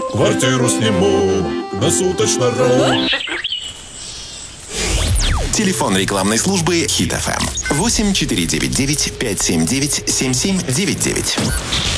Квартиру сниму на суточно-ру. Телефон рекламной службы Хит FM 8499 579 7799.